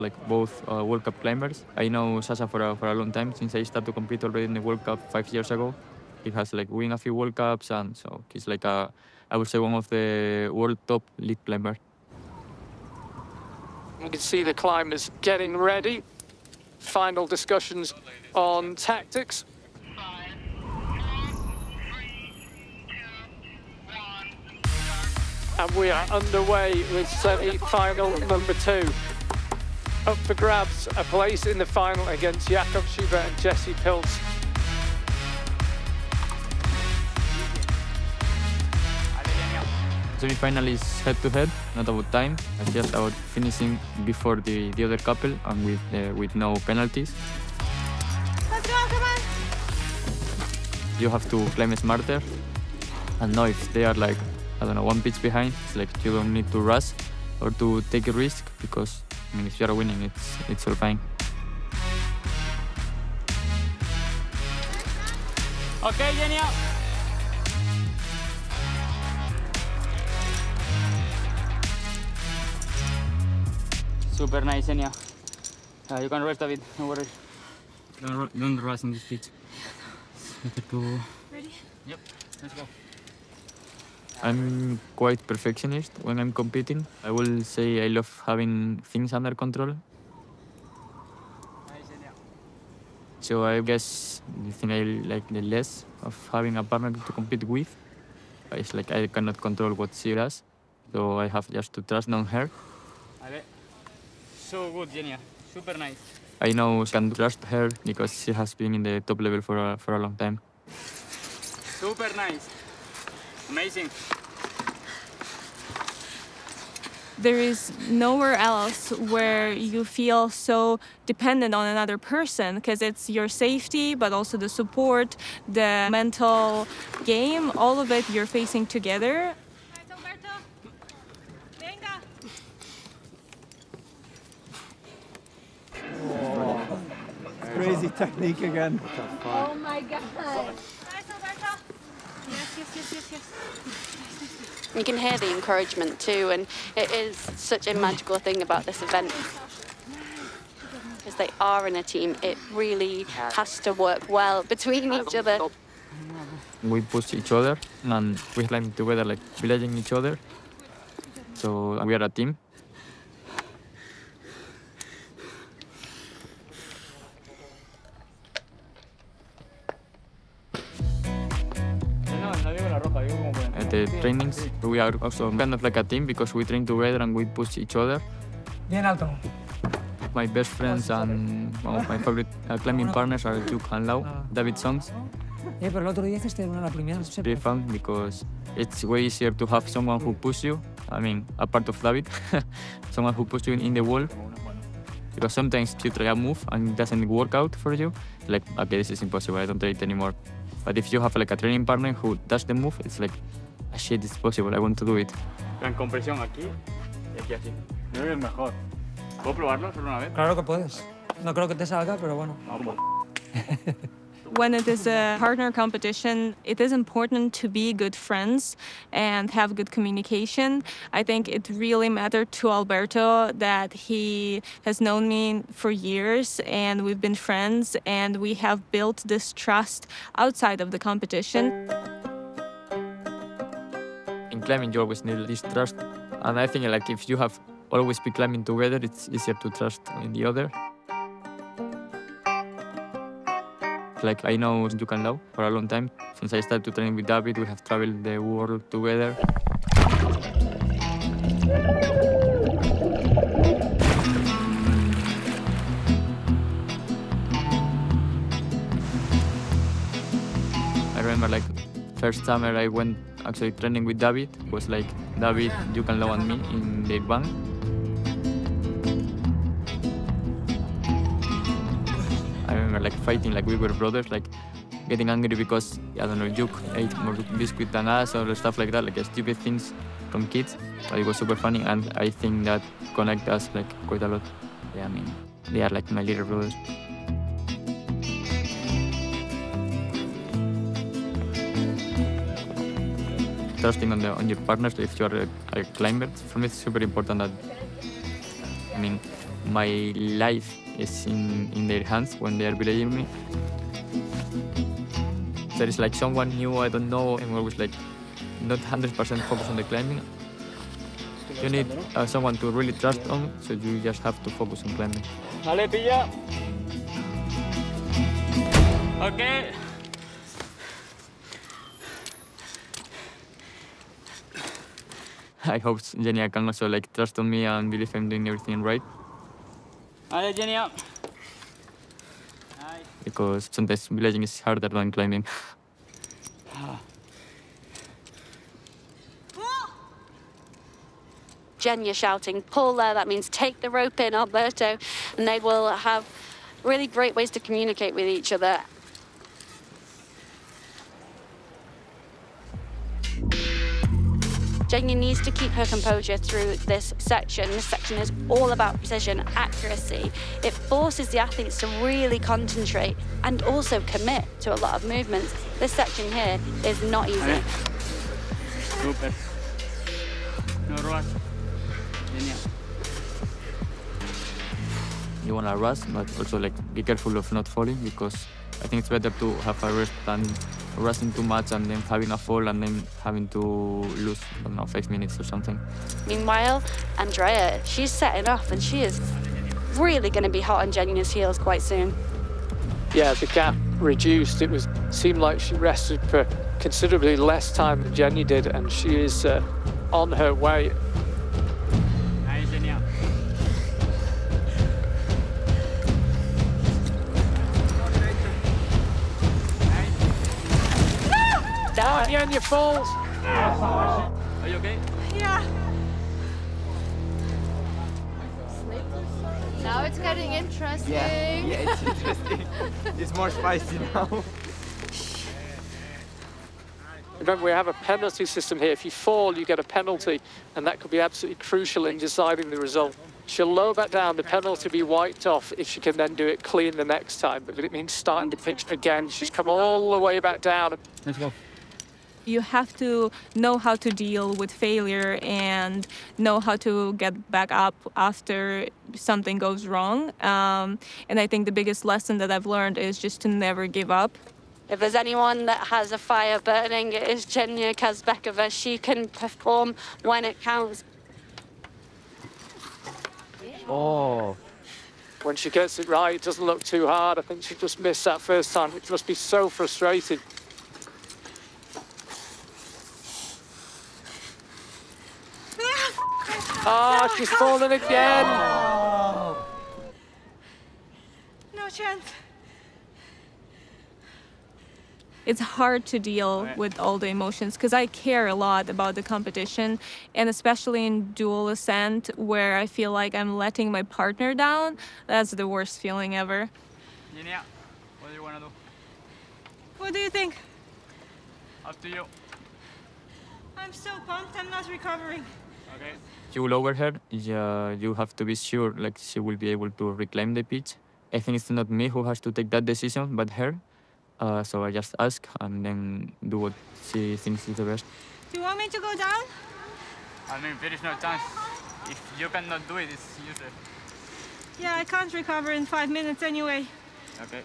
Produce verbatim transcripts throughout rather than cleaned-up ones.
like both uh, World Cup climbers. I know Sasha for a, for a long time, since I started to compete already in the World Cup five years ago. He has like won a few World Cups, and so he's like a, I would say one of the world top lead climbers. You can see the climbers getting ready. Final discussions on tactics. And we are underway with semi-final number two. Up for grabs, a place in the final against Jakob Schubert and Jesse Pilz. Semi-final is head-to-head, not about time, it's just about finishing before the, the other couple and with uh, with no penalties. Let's go, come on! You have to climb smarter, and know if they are like, I don't know, one pitch behind, it's like you don't need to rush or to take a risk, because I mean, if you are winning, it's it's all fine. Okay, Genia. Super nice, Genia. Uh, you can rest a bit, no worries. Don't, don't rush in this pitch. Better to... Ready? Yep, let's go. I'm quite perfectionist when I'm competing. I will say I love having things under control. So I guess the thing I like the less of having a partner to compete with is like I cannot control what she does, so I have just to trust on her. So good, Genia. Super nice. I know I can trust her because she has been in the top level for a, for a long time. Super nice. Amazing. There is nowhere else where you feel so dependent on another person, because it's your safety, but also the support, the mental game, all of it you're facing together. Crazy technique again. Oh my God. Yes, yes, yes, yes, yes. You can hear the encouragement too, and it is such a magical thing about this event. Because they are in a team, it really has to work well between each other. We push each other and we climb together, like villaging each other. So we are a team. At the trainings, we are also kind of like a team because we train together and we push each other. Bien alto. My best friends and one of my favorite uh, climbing partners are Duke and Lau, David Songs. Eh, pero el otro día hiciste una la primera. It's very fun because it's way easier to have someone who pushes you. I mean, a part of David, someone who pushes you in the wall. Because sometimes you try a move and it doesn't work out for you. Like, okay, this is impossible, I don't try it anymore. But if you have like a training partner who does the move, it's like, ah, shit, it's possible, I want to do it. Con compresión aquí y aquí así. Creo que es mejor. ¿Puedo probarlo solo una vez? Claro que puedes. No creo que te salga, pero bueno. When it is a partner competition, it is important to be good friends and have good communication. I think it really mattered to Alberto that he has known me for years and we've been friends and we have built this trust outside of the competition. In climbing, you always need this trust. And I think like if you have always been climbing together, it's easier to trust in the other. Like I know Duke and Lau for a long time. Since I started to train with David, we have traveled the world together. I remember like first summer I went actually training with David. It was like David, Duke and Lau and me in the van. I remember like fighting like we were brothers, like getting angry because, I don't know, Duke ate more biscuit than us or stuff like that, like stupid things from kids. But it was super funny and I think that connect us like quite a lot. Yeah, I mean, they are like my little brothers. Trusting on, the, on your partners if you are a, a climber, for me it's super important that, I mean, my life is in, in their hands when they are belaying me. There is like someone new I don't know, I'm always like not one hundred percent focused on the climbing. You need uh, someone to really trust on, so you just have to focus on climbing. Vale, pilla. Okay. I hope Genia can also like trust on me and believe I'm doing everything right. Vale, Genia. Because sometimes belaying is harder than climbing. Genia shouting, pull there, that means take the rope in, Alberto, and they will have really great ways to communicate with each other. Genia needs to keep her composure through this section. This section is all about precision, accuracy. It forces the athletes to really concentrate and also commit to a lot of movements. This section here is not easy. Super. No rush. Genia. You wanna rush, but also like be careful of not falling, because I think it's better to have a rest than rushing too much and then having a fall and then having to lose, I don't know, five minutes or something. Meanwhile, Andrea, she's setting off and she is really going to be hot on Genia's heels quite soon. Yeah, the gap reduced. It was seemed like she rested for considerably less time than Genia did, and she is uh, on her way. Nice, Genia. Down, Genia falls. Are you okay? Yeah. Now it's getting interesting. Yeah, yeah, it's interesting. It's more spicy now. Remember, we have a penalty system here. If you fall, you get a penalty, and that could be absolutely crucial in deciding the result. She'll lower back down, the penalty will be wiped off if she can then do it clean the next time. But it means starting the pitch again. She's come all the way back down. Let's go. You have to know how to deal with failure and know how to get back up after something goes wrong. Um, and I think the biggest lesson that I've learned is just to never give up. If there's anyone that has a fire burning, it is Genia Kazbekova. She can perform when it counts. Oh. When she gets it right, it doesn't look too hard. I think she just missed that first time. It must be so frustrating. Ah, oh, she's fallen again. Oh. No chance. It's hard to deal with all the emotions because I care a lot about the competition, and especially in dual ascent where I feel like I'm letting my partner down. That's the worst feeling ever. Genia, what do you want to do? What do you think? Up to you. I'm so pumped, I'm not recovering. Okay. You lower her, yeah, you have to be sure like she will be able to reclaim the pitch. I think it's not me who has to take that decision, but her. Uh, so I just ask and then do what she thinks is the best. Do you want me to go down? I mean, there is no chance. If you cannot do it, it's useless. Yeah, I can't recover in five minutes anyway. Okay.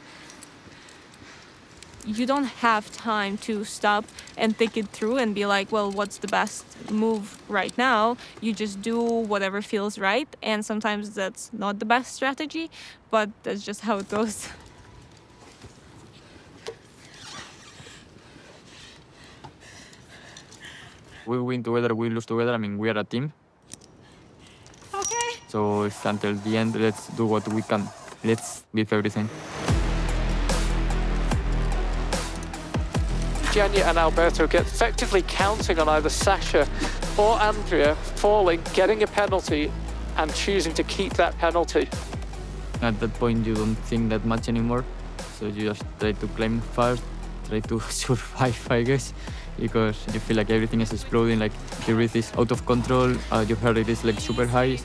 You don't have time to stop and think it through and be like, well, what's the best move right now? You just do whatever feels right, and sometimes that's not the best strategy, but that's just how it goes. We win together, we lose together. I mean, we are a team. Okay. So it's until the end, let's do what we can. Let's give everything. Genia and Alberto get effectively counting on either Sasha or Andrea falling, getting a penalty, and choosing to keep that penalty. At that point, you don't think that much anymore. So you just try to climb fast, try to survive, I guess, because you feel like everything is exploding, like the breath is out of control, uh, your heart rate is like super high.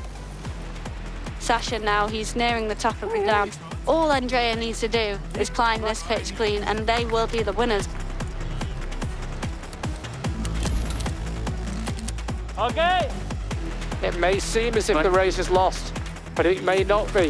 Sasha now, he's nearing the top of the down. All Andrea needs to do is climb this pitch clean, and they will be the winners. Okay. It may seem as if the race is lost, but it may not be.